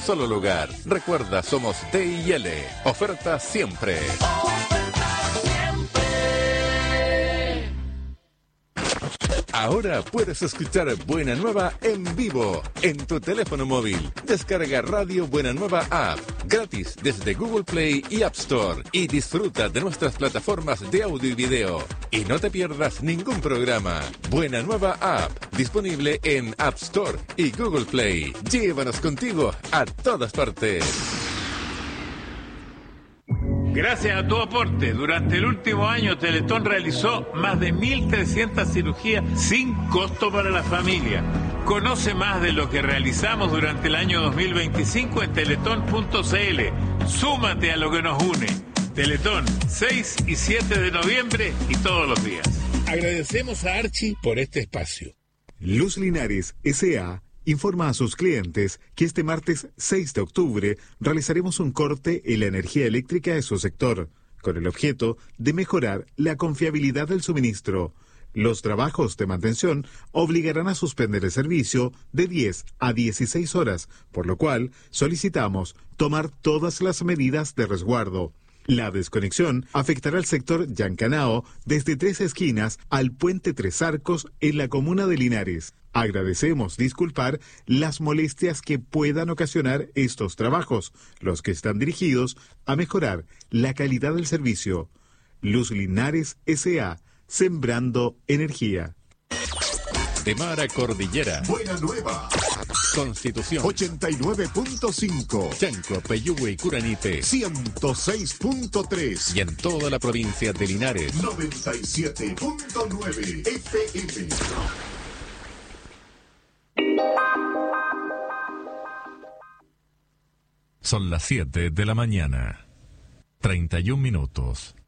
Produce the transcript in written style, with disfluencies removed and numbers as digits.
solo lugar. Recuerda, somos TIL. Oferta siempre. Ahora puedes escuchar Buena Nueva en vivo en tu teléfono móvil. Descarga Radio Buena Nueva App gratis desde Google Play y App Store y disfruta de nuestras plataformas de audio y video. Y no te pierdas ningún programa. Buena Nueva App disponible en App Store y Google Play. Llévanos contigo a todas partes. Gracias a tu aporte, durante el último año Teletón realizó más de 1.300 cirugías sin costo para la familia. Conoce más de lo que realizamos durante el año 2025 en teletón.cl. Súmate a lo que nos une. Teletón, 6 y 7 de noviembre y todos los días. Agradecemos a Archie por este espacio. Luz Linares S.A. informa a sus clientes que este martes 6 de octubre realizaremos un corte en la energía eléctrica de su sector, con el objeto de mejorar la confiabilidad del suministro. Los trabajos de mantención obligarán a suspender el servicio de 10 a 16 horas, por lo cual solicitamos tomar todas las medidas de resguardo. La desconexión afectará al sector Yancanao desde Tres Esquinas al Puente Tres Arcos en la comuna de Linares. Agradecemos disculpar las molestias que puedan ocasionar estos trabajos, los que están dirigidos a mejorar la calidad del servicio. Luz Linares S.A. Sembrando energía. De mar a cordillera. Buena Nueva. Constitución. 89.5. Chanco, Peyúgue y Curanite. 106.3. Y en toda la provincia de Linares. 97.9 FM. Son las 7 de la mañana. 31 minutos.